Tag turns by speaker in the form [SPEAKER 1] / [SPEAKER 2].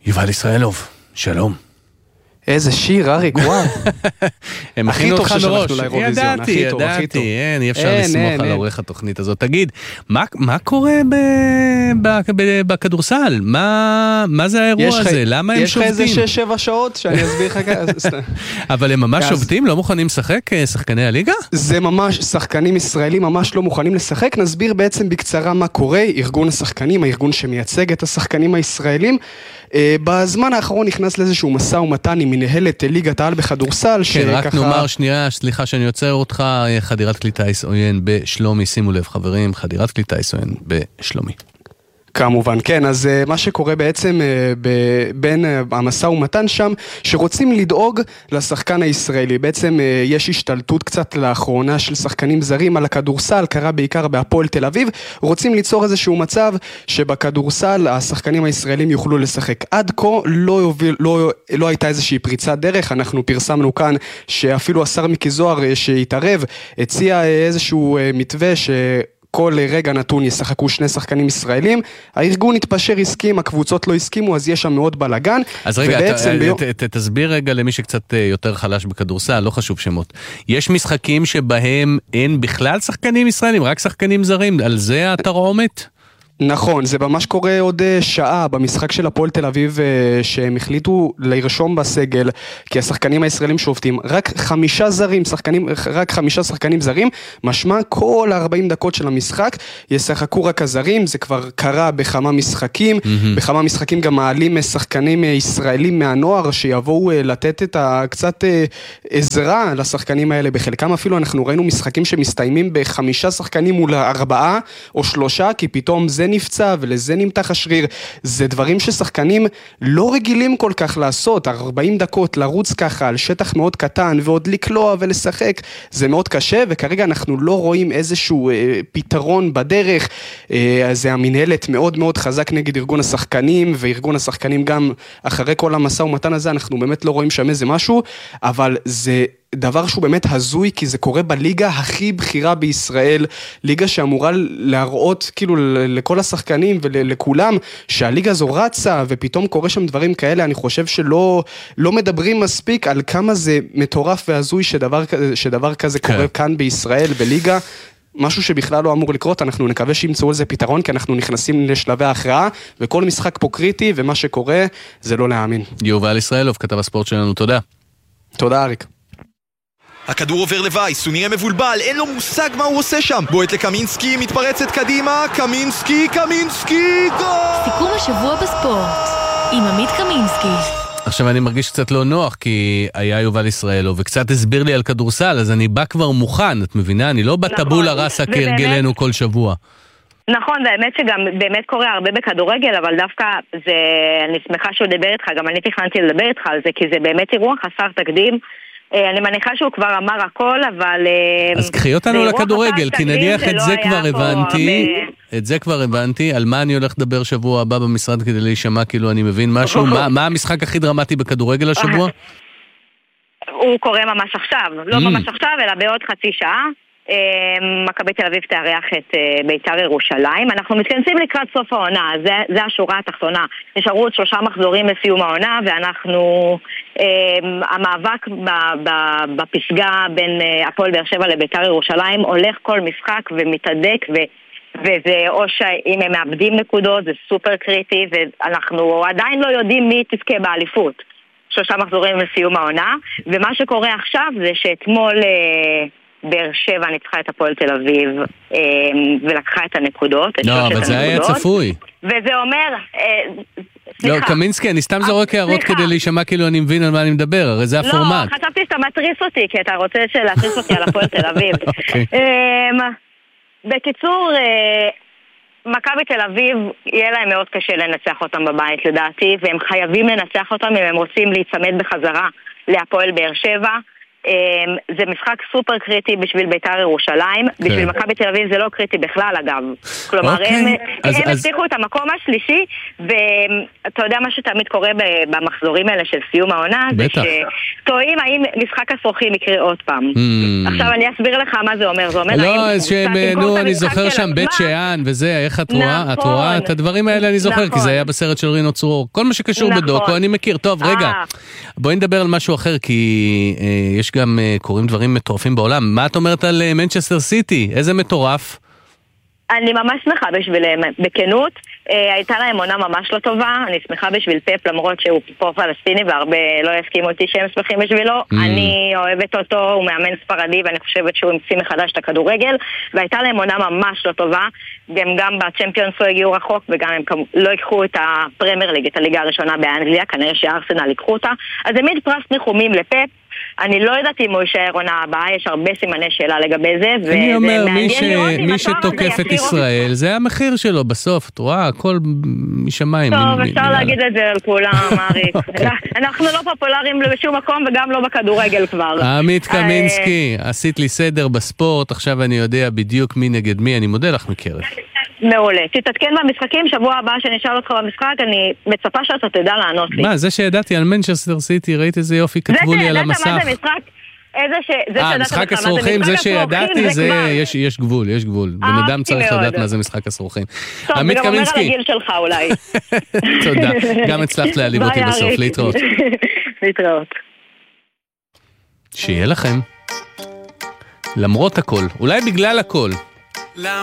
[SPEAKER 1] יובל ישראלוב, שלום.
[SPEAKER 2] איזה שיר, אריק, וואו.
[SPEAKER 1] הם הכינו אותך מראש. ידעתי, אין, אי אפשר לסמוך על עורך התוכנית הזאת. תגיד, מה קורה בכדורסל? מה זה האירוע הזה? למה הם שובתים?
[SPEAKER 2] יש לך איזה 6-7 שעות שאני אסביר לך ככה.
[SPEAKER 1] אבל הם ממש שובתים? לא מוכנים לשחק שחקני הליגה?
[SPEAKER 2] זה ממש, שחקנים ישראלים ממש לא מוכנים לשחק. נסביר בעצם בקצרה מה קורה. ארגון השחקנים, הארגון שמייצג את השחקנים הישראלים, בזמן האחרון נכנס לאיזשהו מסע ומתן עם מנהלת ליגת העל בכדורסל.
[SPEAKER 1] כן, רק נאמר שנייה, סליחה שאני יוצר אותך, חדירת כלי טיס עוין בשלומי, שימו לב חברים, חדירת כלי טיס עוין בשלומי.
[SPEAKER 2] כמובן, כן, אז מה שקורה בעצם בין המסע ומתן שם, שרוצים לדאוג לשחקן הישראלי. בעצם יש השתלטות קצת לאחרונה של שחקנים זרים על הכדורסל, קרה בעיקר בהפועל תל אביב, רוצים ליצור איזשהו מצב שבכדורסל השחקנים הישראלים יוכלו לשחק. עד כה לא הייתה איזושהי פריצת דרך, אנחנו פרסמנו כאן שאפילו השר מיקי זוהר שהתערב, הציע איזשהו מתווה כל רגע נתון ישחקו 2 שחקנים ישראלים, הארגון התפשר הסכים, הקבוצות לא הסכימו, אז יש שם מאוד בלגן.
[SPEAKER 1] אז רגע, תסביר רגע למי שקצת יותר חלש בכדורסל, לא חשוב שמות. יש משחקים שבהם אין בכלל שחקנים ישראלים, רק שחקנים זרים, על זה התרעומת?
[SPEAKER 2] נכון, זה ממש קורה עוד שעה במשחק של הפועל תל אביב שהם החליטו לרשום בסגל כי השחקנים הישראלים שובתים רק 5 שחקנים זרים, משמע כל 40 דקות של המשחק ישחקו רק הזרים. זה כבר קרה בכמה משחקים, בכמה משחקים גם מעלים שחקנים ישראלים מהנוער שיבואו לתת את קצת עזרה לשחקנים האלה. בחלקם אפילו אנחנו ראינו משחקים שמסתיימים ב5 שחקנים מול 4 או 3 כי פתאום זה נפצע ולזה נמתח השריר. זה דברים ששחקנים לא רגילים כל כך לעשות. 40 דקות לרוץ ככה על שטח מאוד קטן ועוד לקלוע ולשחק, זה מאוד קשה, וכרגע אנחנו לא רואים איזשהו פתרון בדרך. זה המנהלת מאוד מאוד חזק נגד ארגון השחקנים, וארגון השחקנים גם אחרי כל המסע ומתן הזה אנחנו באמת לא רואים שם איזה משהו, אבל זה דבר שהוא באמת הזוי, כי זה קורה בליגה הכי בכירה בישראל, ליגה שאמורה להראות כאילו לכל השחקנים ולכולם שהליגה הזו רצה, ופתאום קורה שם דברים כאלה. אני חושב שלא מדברים מספיק על כמה זה מטורף והזוי שדבר כזה קורה כאן בישראל בליגה, משהו שבכלל לא אמור לקרות. אנחנו נקווה שימצאו לזה פתרון, כי אנחנו נכנסים לשלבי ההכרעה, וכל משחק פה קריטי, ומה שקורה זה לא להאמין.
[SPEAKER 1] יובל ישראלוב, כתב הספורט שלנו, תודה.
[SPEAKER 2] תודה אריק.
[SPEAKER 3] הכדור עובר לווייס, הוא נראה מבולבל, אין לו מושג מה הוא עושה שם. בועט לקמינסקי, מתפרצת קדימה, קמינסקי, גול!
[SPEAKER 4] סיכום השבוע בספורט עם עמית קמינסקי.
[SPEAKER 1] עכשיו אני מרגיש קצת לא נוח, כי היה יובל ישראלוב, וקצת הסביר לי על כדורסל, אז אני בא כבר מוכן, את מבינה? אני לא בטבולה רסה כהרגלנו כל שבוע.
[SPEAKER 5] נכון, באמת שגם באמת קורה הרבה בכדורגל, אבל דווקא אני שמחה שהוא דבר איתך, גם אני תכננתי לדבר איתך על זה, כי זה באמת אירוע חסר תקדים. אני מניחה שהוא כבר אמר הכל, אבל
[SPEAKER 1] אז קחי אותנו לכדורגל, כי נניח את זה כבר הבנתי, על מה אני הולך לדבר שבוע הבא במשרד כדי להישמע כאילו אני מבין משהו. מה המשחק הכי דרמטי בכדורגל השבוע?
[SPEAKER 5] הוא קורה ממש עכשיו, לא ממש עכשיו, אלא בעוד חצי שעה. מכבי תל אביב תארח את בית"ר ירושלים. אנחנו מתכנסים לקראת סוף העונה, זה השורה התחתונה. נשארו עוד 3 מחזורים לסיום העונה, ואנחנו המאבק בפסגה בין הפועל באר שבע לבית"ר ירושלים הולך כל משחק ומתהדק, וזה או שאם הם מאבדים נקודות זה סופר קריטי, ואנחנו עדיין לא יודעים מי תזכה באליפות. 3 מחזורים לסיום העונה, ומה שקורה עכשיו זה שאתמול באר שבע ניצחה את הפועל תל אביב ולקחה את הנקודות.
[SPEAKER 1] לא, אבל זה היה צפוי.
[SPEAKER 5] וזה אומר...
[SPEAKER 1] לא, קמינסקי, אני סתם זורק הערות כדי להישמע כאילו אני מבין על מה אני מדבר, הרי זה הפורמט.
[SPEAKER 5] לא, חשבתי שאתה מטריס אותי, כי אתה רוצה להטריס אותי על הפועל תל אביב. בקיצור, מכבי תל אביב, יהיה להם מאוד קשה לנצח אותם בבית לדעתי, והם חייבים לנצח אותם אם הם רוצים להיצמד בחזרה להפועל באר שבע. זה משחק סופר קריטי בשביל בית"ר ירושלים, בשביל מכבי תל אביב זה לא קריטי בכלל אגב. כלומר, הם הצליחו את המקום השלישי, ואתה יודע מה שתמיד קורה במחזורים האלה של סיום העונה, זה שטועים האם משחק הסרוחים יקרה עוד פעם. עכשיו אני אסביר לך מה זה אומר. זה אומר
[SPEAKER 1] לא, אני זוכר שם בית שאן וזה, איך את רואה? את רואה את הדברים האלה אני זוכר, כי זה היה בסרט של רינו צרור. כל מה שקשור בדוקו אני מכיר. טוב, רגע, בואי נדבר על משהו אחר, כי יש גם קוראים דברים מטורפים בעולם. מה את אומרת על מנצ'סטר סיטי? איזה מטורף?
[SPEAKER 5] אני ממש שמחה בשבילם, בכנות, הייתה להם עונה ממש לא טובה, אני שמחה בשביל פפ למרות שהוא פה פלסטיני והרבה לא יסכימו אותי שהם שמחים בשבילו, אני אוהבת אותו, הוא מאמן ספרדי ואני חושבת שהוא המציא מחדש את הכדורגל, והייתה להם עונה ממש לא טובה, גם בצ'מפיונס לא הגיעו רחוק וגם הם לא ייקחו את הפרמייר ליג, את הליגה הראשונה באנגליה, כנראה שארסנל ייקחו אותה, אז זה מיד פרס ניחומים לפפ, אני לא יודעת אם הוא יישאר עונה הבאה, יש הרבה סימני שאלה לגבי זה.
[SPEAKER 1] אני אומר, מי שתוקף את ישראל, זה המחיר שלו בסוף, את רואה, הכל משמיים.
[SPEAKER 5] טוב, אפשר להגיד את זה על כולם, אריק. אנחנו לא פופולריים בשום מקום וגם לא בכדורגל כבר.
[SPEAKER 1] עמית קמינסקי, עשית לי סדר בספורט, עכשיו אני יודע בדיוק מי נגד מי, אני מודה לך מקרב.
[SPEAKER 5] מעולה. תתעדכן במשחקים, שבוע הבא שנשאל אותך במשחק, אני מצפה שאתה תדע לענות לי.
[SPEAKER 1] מה, זה שידעתי על מנצ'סטר סיטי, ראית איזה יופי, כתבו לי על המסך.
[SPEAKER 5] זה שידעת מה זה משחק?
[SPEAKER 1] משחק הסרוחים, זה שידעתי, יש גבול, יש גבול. בן אדם צריך לדעת מה זה משחק הסרוחים.
[SPEAKER 5] טוב, זה גם אומר על הגיל שלך אולי.
[SPEAKER 1] תודה, גם הצלחת להעליב אותי בסוף, להתראות.
[SPEAKER 5] להתראות.
[SPEAKER 1] שיהיה לכם. למרות הכל, אולי בגלל הכל.